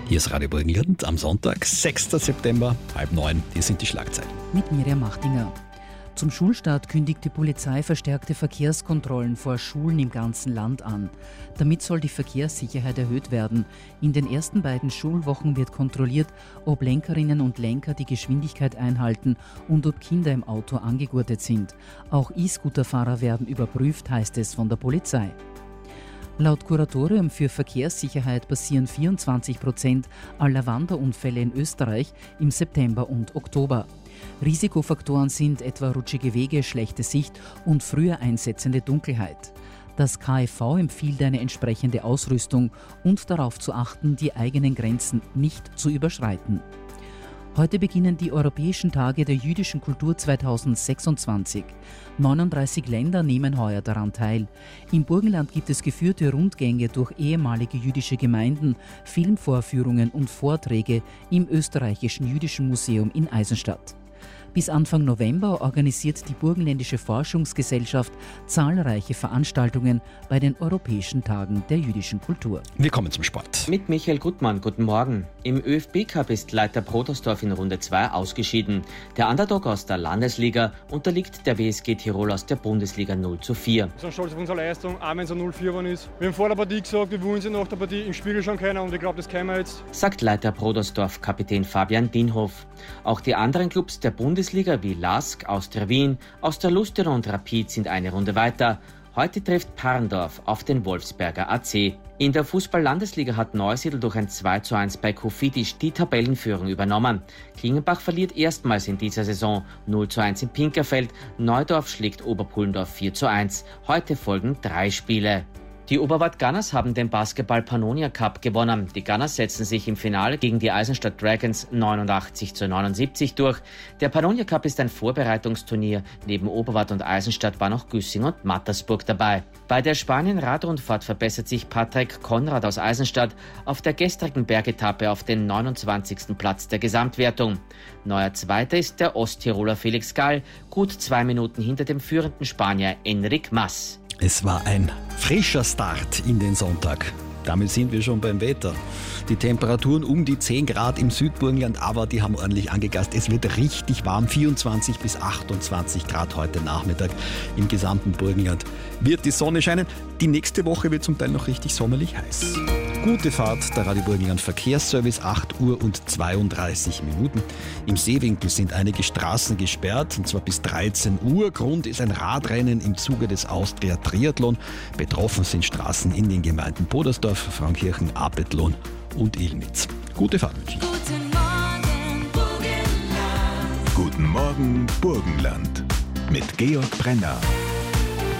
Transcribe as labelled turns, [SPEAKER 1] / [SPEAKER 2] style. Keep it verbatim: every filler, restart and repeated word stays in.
[SPEAKER 1] Hier ist Radio Burgenland am Sonntag, sechster September, halb neun. Hier sind die Schlagzeilen.
[SPEAKER 2] Mit Miriam Machtinger. Zum Schulstart kündigt die Polizei verstärkte Verkehrskontrollen vor Schulen im ganzen Land an. Damit soll die Verkehrssicherheit erhöht werden. In den ersten beiden Schulwochen wird kontrolliert, ob Lenkerinnen und Lenker die Geschwindigkeit einhalten und ob Kinder im Auto angegurtet sind. Auch E-Scooter-Fahrer werden überprüft, heißt es von der Polizei. Laut Kuratorium für Verkehrssicherheit passieren vierundzwanzig Prozent aller Wanderunfälle in Österreich im September und Oktober. Risikofaktoren sind etwa rutschige Wege, schlechte Sicht und früher einsetzende Dunkelheit. Das K I V empfiehlt eine entsprechende Ausrüstung und darauf zu achten, die eigenen Grenzen nicht zu überschreiten. Heute beginnen die Europäischen Tage der jüdischen Kultur zweitausendsechsundzwanzig. neununddreißig Länder nehmen heuer daran teil. Im Burgenland gibt es geführte Rundgänge durch ehemalige jüdische Gemeinden, Filmvorführungen und Vorträge im Österreichischen Jüdischen Museum in Eisenstadt. Bis Anfang November organisiert die Burgenländische Forschungsgesellschaft zahlreiche Veranstaltungen bei den Europäischen Tagen der jüdischen Kultur.
[SPEAKER 1] Wir kommen zum Sport.
[SPEAKER 3] Mit Michael Gutmann, guten Morgen. Im ÖFB-Cup ist Leiter Protersdorf in Runde zwei ausgeschieden. Der Underdog aus der Landesliga unterliegt der W S G Tirol aus der Bundesliga null zu vier.
[SPEAKER 4] Wir sind stolz auf unsere Leistung, auch wenn es ein null vier geworden ist. Wir haben vor der Partie gesagt, wir wollen sie nach der Partie im Spiegel schauen können und ich glaube, das können wir jetzt.
[SPEAKER 3] Sagt Leiter Protersdorf Kapitän Fabian Dienhoff. Auch die anderen Clubs der Bundesliga wie Lask, Austria Wien, Austria-Lustenau und Rapid sind eine Runde weiter. Heute trifft Parndorf auf den Wolfsberger A C. In der Fußball-Landesliga hat Neusiedl durch ein zwei zu eins bei Kofidis die Tabellenführung übernommen. Klingenbach verliert erstmals in dieser Saison null zu eins in Pinkerfeld. Neudorf schlägt Oberpullendorf vier zu eins. Heute folgen drei Spiele. Die Oberwart Gunners haben den Basketball-Pannonia Cup gewonnen. Die Gunners setzen sich im Finale gegen die Eisenstadt Dragons neunundachtzig zu neunundsiebzig durch. Der Pannonia Cup ist ein Vorbereitungsturnier. Neben Oberwart und Eisenstadt waren auch Güssing und Mattersburg dabei. Bei der Spanien-Radrundfahrt verbessert sich Patrick Konrad aus Eisenstadt auf der gestrigen Bergetappe auf den neunundzwanzigsten Platz der Gesamtwertung. Neuer Zweiter ist der Osttiroler Felix Gall, gut zwei Minuten hinter dem führenden Spanier Enric Mas.
[SPEAKER 1] Es war ein frischer Start in den Sonntag. Damit sind wir schon beim Wetter. Die Temperaturen um die zehn Grad im Südburgenland, aber die haben ordentlich angegast. Es wird richtig warm, vierundzwanzig bis achtundzwanzig Grad heute Nachmittag. Im gesamten Burgenland wird die Sonne scheinen. Die nächste Woche wird zum Teil noch richtig sommerlich heiß. Gute Fahrt, der Radio Burgenland Verkehrsservice, acht Uhr und zweiunddreißig Minuten. Im Seewinkel sind einige Straßen gesperrt, und zwar bis dreizehn Uhr. Grund ist ein Radrennen im Zuge des Austria Triathlon. Betroffen sind Straßen in den Gemeinden Podersdorf, Frauenkirchen, Apetlohn und Ilnitz. Gute Fahrt wünsche ich.
[SPEAKER 5] Guten Morgen, Burgenland.
[SPEAKER 6] Guten Morgen, Burgenland. Mit Georg Brenner.